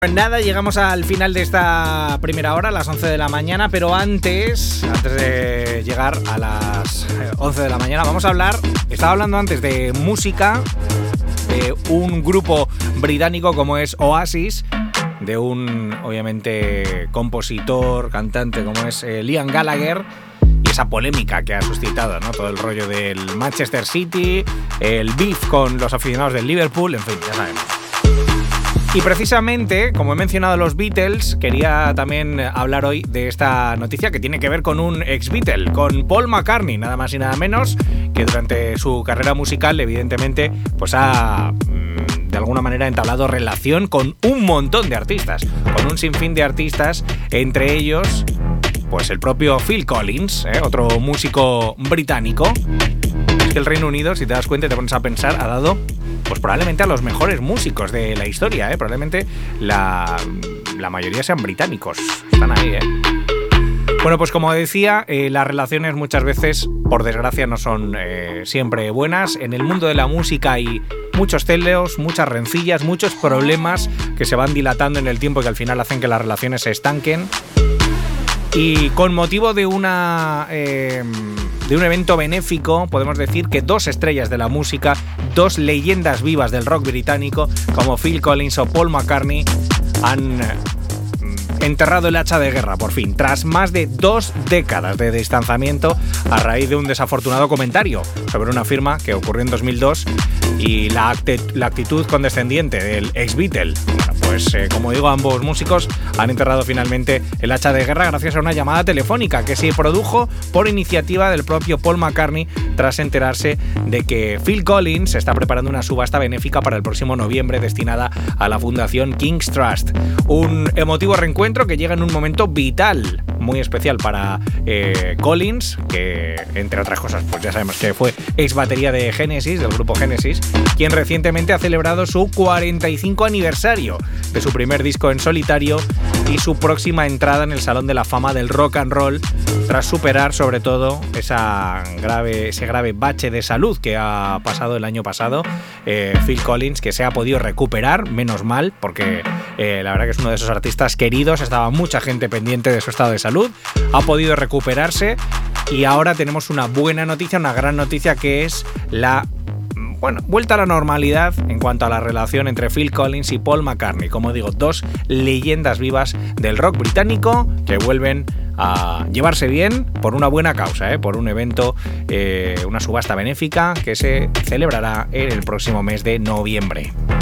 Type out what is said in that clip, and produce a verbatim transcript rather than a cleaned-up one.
Pues nada, llegamos al final de esta primera hora, a las once de la mañana, pero antes, antes de llegar a las once de la mañana, vamos a hablar, estaba hablando antes de música, de un grupo británico como es Oasis, de un, obviamente, compositor, cantante como es eh, Liam Gallagher, y esa polémica que ha suscitado, ¿no? Todo el rollo del Manchester City, el beef con los aficionados del Liverpool, en fin, ya sabemos. Y precisamente, como he mencionado los Beatles, quería también hablar hoy de esta noticia que tiene que ver con un ex-Beatle, con Paul McCartney, nada más y nada menos, que durante su carrera musical, evidentemente, pues ha, de alguna manera, entablado relación con un montón de artistas, con un sinfín de artistas, entre ellos, pues el propio Phil Collins, ¿eh? Otro músico británico. Es que el Reino Unido, si te das cuenta y te pones a pensar, ha dado pues probablemente a los mejores músicos de la historia, ¿eh? Probablemente la, la mayoría sean británicos. Están ahí, ¿eh? Bueno, pues como decía, eh, las relaciones muchas veces, por desgracia, no son eh, siempre buenas. En el mundo de la música hay muchos celos, muchas rencillas, muchos problemas que se van dilatando en el tiempo y que al final hacen que las relaciones se estanquen. Y con motivo de una eh, de un evento benéfico, podemos decir que dos estrellas de la música, dos leyendas vivas del rock británico, como Phil Collins o Paul McCartney, han enterrado el hacha de guerra, por fin, tras más de dos décadas de distanciamiento a raíz de un desafortunado comentario sobre una firma que ocurrió en dos mil dos y la, act- la actitud condescendiente del ex-Beatle. Bueno, pues eh, como digo, ambos músicos han enterrado finalmente el hacha de guerra gracias a una llamada telefónica que se produjo por iniciativa del propio Paul McCartney tras enterarse de que Phil Collins está preparando una subasta benéfica para el próximo noviembre destinada a la fundación King's Trust. Un emotivo reencuentro que llega en un momento vital, muy especial para eh, Collins, que entre otras cosas pues ya sabemos que fue ex batería de Genesis, del grupo Genesis, quien recientemente ha celebrado su cuarenta y cinco aniversario de su primer disco en solitario y su próxima entrada en el Salón de la Fama del Rock and Roll, tras superar sobre todo esa grave, ese grave bache de salud que ha pasado el año pasado. eh, Phil Collins, que se ha podido recuperar, menos mal, porque eh, la verdad que es uno de esos artistas queridos, estaba mucha gente pendiente de su estado de salud, ha podido recuperarse y ahora tenemos una buena noticia, una gran noticia, que es la Bueno, vuelta a la normalidad en cuanto a la relación entre Phil Collins y Paul McCartney. Como digo, dos leyendas vivas del rock británico que vuelven a llevarse bien por una buena causa, ¿eh? Por un evento, eh, una subasta benéfica que se celebrará en el próximo mes de noviembre.